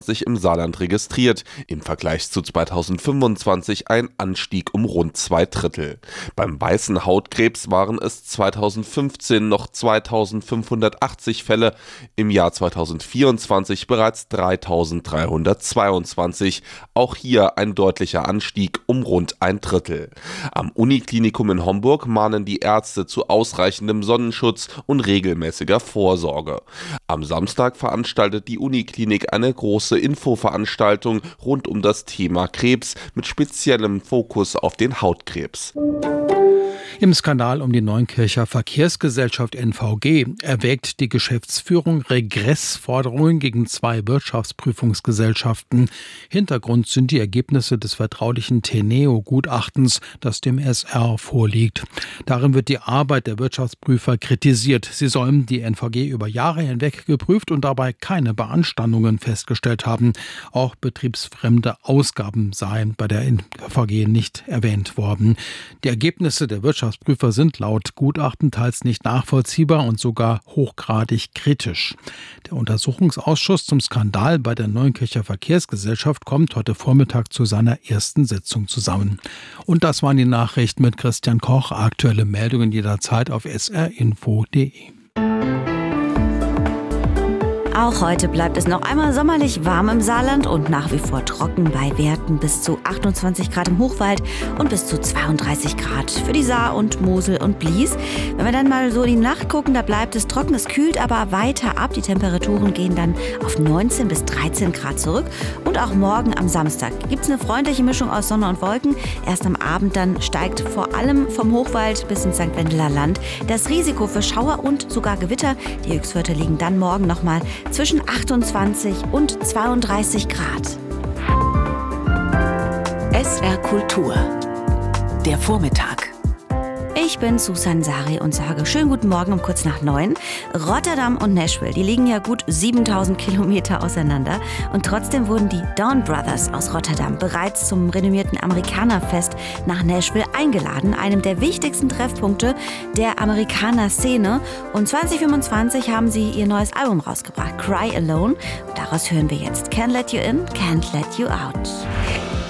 sich im Saarland registriert, im Vergleich zu 2025 ein Anstieg um rund 2/3. Beim weißen Hautkrebs waren es 2015 noch 2580 Fälle, im Jahr 2024 bereits 3322, auch hier ein deutlicher Anstieg um rund 1/3. Am Uniklinikum in Homburg mahnen die Ärzte zu ausreichendem Sonnenschutz und regelmäßiger Vorsorge. Am Samstag veranstaltet die Uniklinik eine große Infoveranstaltung rund um das Thema Krebs mit speziellem Fokus auf den Hautkrebs. Im Skandal um die Neunkircher Verkehrsgesellschaft NVG erwägt die Geschäftsführung Regressforderungen gegen 2 Wirtschaftsprüfungsgesellschaften. Hintergrund sind die Ergebnisse des vertraulichen Teneo-Gutachtens, das dem SR vorliegt. Darin wird die Arbeit der Wirtschaftsprüfer kritisiert. Sie sollen die NVG über Jahre hinweg geprüft und dabei keine Beanstandungen festgestellt haben. Auch betriebsfremde Ausgaben seien bei der NVG nicht erwähnt worden. Die Ergebnisse der Wirtschaftsprüfer sind laut Gutachten teils nicht nachvollziehbar und sogar hochgradig kritisch. Der Untersuchungsausschuss zum Skandal bei der Neunkircher Verkehrsgesellschaft kommt heute Vormittag zu seiner ersten Sitzung zusammen. Und das waren die Nachrichten mit Christian Koch. Aktuelle Meldungen jederzeit auf srinfo.de. Auch heute bleibt es noch einmal sommerlich warm im Saarland und nach wie vor trocken bei Werten bis zu 28 Grad im Hochwald und bis zu 32 Grad für die Saar und Mosel und Blies. Wenn wir dann mal so in die Nacht gucken, da bleibt es trocken, es kühlt aber weiter ab. Die Temperaturen gehen dann auf 19 bis 13 Grad zurück. Und auch morgen am Samstag gibt es eine freundliche Mischung aus Sonne und Wolken. Erst am Abend dann steigt vor allem vom Hochwald bis ins St. Wendeler Land das Risiko für Schauer und sogar Gewitter. Die Höchstwerte liegen dann morgen nochmal zwischen 28 und 32 Grad. SR Kultur. Der Vormittag. Ich bin Susan Sari und sage schönen guten Morgen um kurz nach 9. Rotterdam und Nashville, die liegen ja gut 7000 Kilometer auseinander. Und trotzdem wurden die Dawn Brothers aus Rotterdam bereits zum renommierten Amerikanerfest nach Nashville eingeladen, einem der wichtigsten Treffpunkte der Amerikaner-Szene. Und 2025 haben sie ihr neues Album rausgebracht, Cry Alone. Und daraus hören wir jetzt Can't Let You In, Can't Let You Out.